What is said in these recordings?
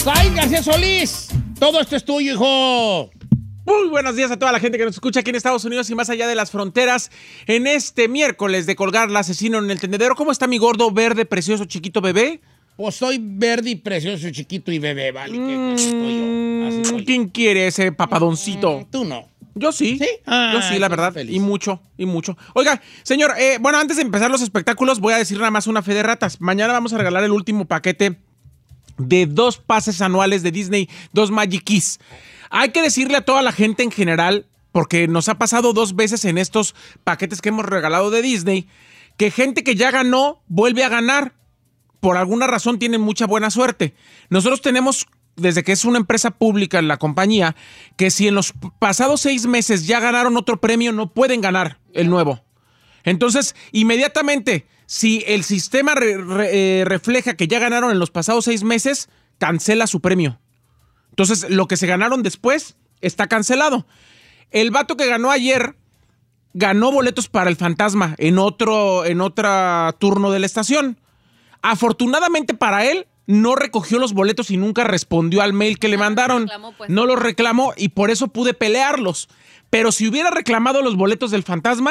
Efraín García Solís, todo esto es tuyo, hijo. Muy buenos días a toda la gente que nos escucha aquí en Estados Unidos y más allá de las fronteras en este miércoles de colgar al asesino en el tendedero. ¿Cómo está mi gordo, verde, precioso, chiquito bebé? Pues soy verde y precioso, chiquito y bebé, ¿vale? ¿Qué estoy yo? Así soy. ¿Quién quiere ese papadoncito? Tú no. Yo sí. ¿Sí? Yo sí, la verdad. Feliz. Y mucho, y mucho. Oiga, señor, bueno, antes de empezar los espectáculos, voy a decir nada más una fe de ratas. Mañana vamos a regalar el último paquete de 2 pases anuales de Disney, 2 Magic Keys. Hay que decirle a toda la gente en general, porque nos ha pasado 2 veces en estos paquetes que hemos regalado de Disney, que gente que ya ganó vuelve a ganar. Por alguna razón tienen mucha buena suerte. Nosotros tenemos, desde que es una empresa pública en la compañía, que si en los pasados 6 meses ya ganaron otro premio, no pueden ganar el nuevo. Entonces, inmediatamente, si el sistema refleja que ya ganaron en los pasados 6 meses, cancela su premio. Entonces, lo que se ganaron después está cancelado. El vato que ganó ayer ganó boletos para el Fantasma en otro turno de la estación. Afortunadamente para él, no recogió los boletos y nunca respondió al mail que le mandaron. No los reclamó y por eso pude pelearlos. Pero si hubiera reclamado los boletos del Fantasma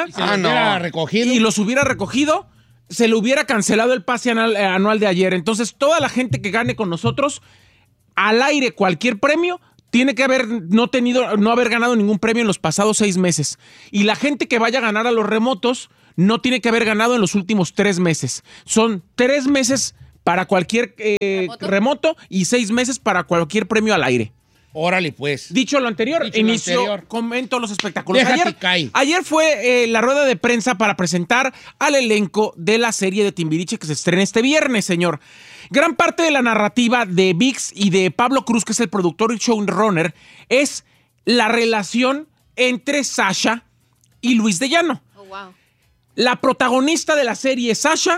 y los hubiera recogido, se le hubiera cancelado el pase anual de ayer. Entonces, toda la gente que gane con nosotros, al aire cualquier premio, tiene que no haber ganado ningún premio en los pasados 6 meses. Y la gente que vaya a ganar a los remotos no tiene que haber ganado en los últimos 3 meses. Son 3 meses para cualquier remoto y 6 meses para cualquier premio al aire. Órale, pues. Dicho lo anterior, comento los espectáculos. Déjate Ayer fue la rueda de prensa para presentar al elenco de la serie de Timbiriche que se estrena este viernes, señor. Gran parte de la narrativa de VIX y de Pablo Cruz, que es el productor y showrunner, es la relación entre Sasha y Luis de Llano. Oh, wow. La protagonista de la serie es Sasha